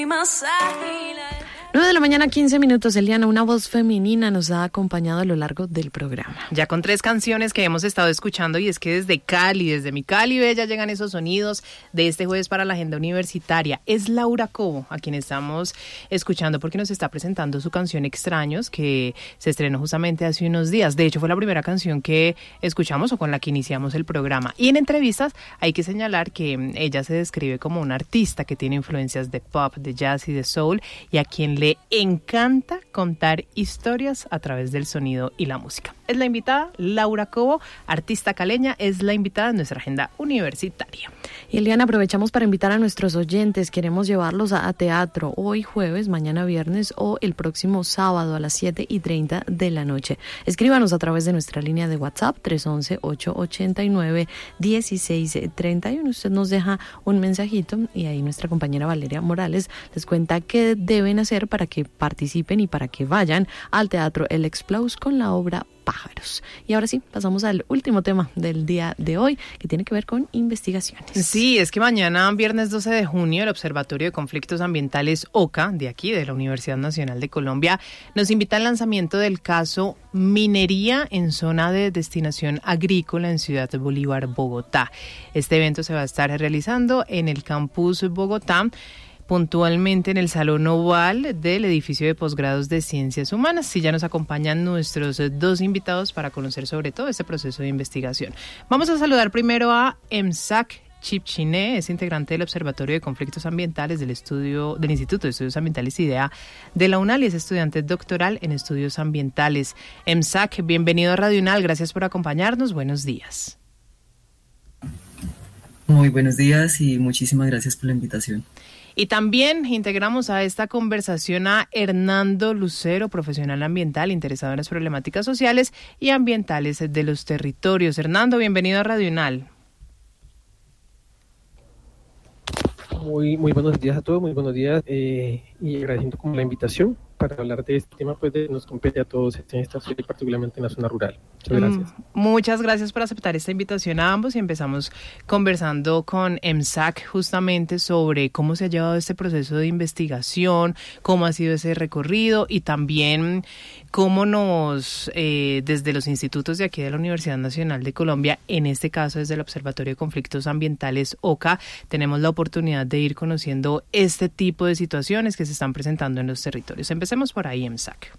9 de la mañana, 15 minutos. Eliana, una voz femenina nos ha acompañado a lo largo del programa. Ya con 3 canciones que hemos estado escuchando, y es que desde Cali, desde mi Cali Bella, llegan esos sonidos de este jueves para la agenda universitaria. Es Laura Cobo a quien estamos escuchando porque nos está presentando su canción Extraños, que se estrenó justamente hace unos días. De hecho, fue la primera canción que escuchamos o con la que iniciamos el programa. Y en entrevistas hay que señalar que ella se describe como una artista que tiene influencias de pop, de jazz y de soul, y a quien le encanta contar historias a través del sonido y la música. Es la invitada Laura Cobo, artista caleña, es la invitada en nuestra agenda universitaria. Y Eliana, aprovechamos para invitar a nuestros oyentes. Queremos llevarlos a teatro hoy jueves, mañana viernes o el próximo sábado a las 7:30 de la noche. Escríbanos a través de nuestra línea de WhatsApp 311-889-1631. Usted nos deja un mensajito y ahí nuestra compañera Valeria Morales les cuenta qué deben hacer para que participen y para que vayan al Teatro El Explaus con la obra Pájaros. Y ahora sí, pasamos al último tema del día de hoy, que tiene que ver con investigaciones. Sí, es que mañana, viernes 12 de junio, el Observatorio de Conflictos Ambientales OCA, de aquí, de la Universidad Nacional de Colombia, nos invita al lanzamiento del caso Minería en Zona de Destinación Agrícola en Ciudad Bolívar, Bogotá. Este evento se va a estar realizando en el campus Bogotá, puntualmente en el Salón Oval del edificio de posgrados de Ciencias Humanas. Sí, ya nos acompañan nuestros 2 invitados para conocer sobre todo este proceso de investigación. Vamos a saludar primero a Emsak Chipchiné, es integrante del Observatorio de Conflictos Ambientales del Instituto de Estudios Ambientales IDEA de la UNAL y es estudiante doctoral en estudios ambientales. Emsak, bienvenido a Radio UNAL, gracias por acompañarnos, buenos días. Muy buenos días y muchísimas gracias por la invitación. Y también integramos a esta conversación a Hernando Lucero, profesional ambiental interesado en las problemáticas sociales y ambientales de los territorios. Hernando, bienvenido a Radio UNAL. Muy buenos días a todos, muy buenos días y agradeciendo como la invitación para hablar de este tema pues nos compete a todos en esta ciudad y particularmente en la zona rural. Muchas gracias. Muchas gracias por aceptar esta invitación a ambos y empezamos conversando con Emsak justamente sobre cómo se ha llevado este proceso de investigación, cómo ha sido ese recorrido y también cómo nos, desde los institutos de aquí de la Universidad Nacional de Colombia, en este caso desde el Observatorio de Conflictos Ambientales OCA, tenemos la oportunidad de ir conociendo este tipo de situaciones que se están presentando en los territorios. Empecemos por ahí, Emsak.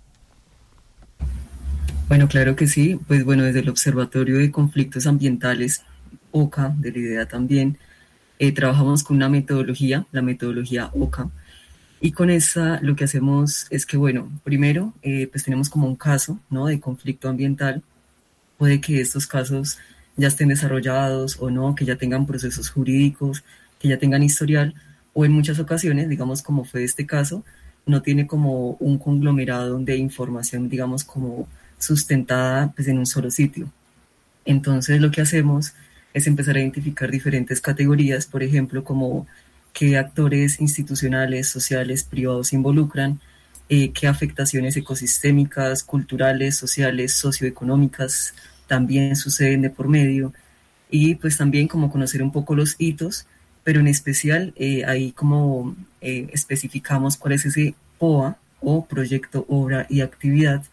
Bueno, claro que sí. Pues bueno, desde el Observatorio de Conflictos Ambientales OCA, de la IDEA también, trabajamos con una metodología, la metodología OCA. Y con esa lo que hacemos es que, bueno, primero, pues tenemos como un caso, ¿no?, de conflicto ambiental. Puede que estos casos ya estén desarrollados o no, que ya tengan procesos jurídicos, que ya tengan historial, o en muchas ocasiones, digamos como fue este caso, no tiene como un conglomerado de información, digamos, como sustentada pues en un solo sitio. Entonces lo que hacemos es empezar a identificar diferentes categorías, por ejemplo, como qué actores institucionales, sociales, privados se involucran, qué afectaciones ecosistémicas, culturales, sociales, socioeconómicas también suceden de por medio, y pues también como conocer un poco los hitos, pero en especial ahí como especificamos cuál es ese POA o proyecto, obra y actividad